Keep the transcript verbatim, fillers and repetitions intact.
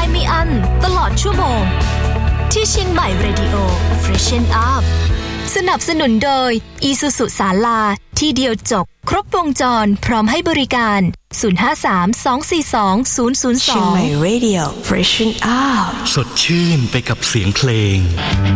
ายไม่อั้นตลอดชั่วโมงที่เชียงใหม่ Radio Freshen Up สนับสนุนโดย Isuzu ศาลาที่เดียวจบครบวงจรพร้อมให้บริการศูนย์ ห้า สาม สอง สี่ สอง ศูนย์ ศูนย์ สองเชียงใหม่ Radio Freshen Up สดชื่นไปกับเสียงเพลง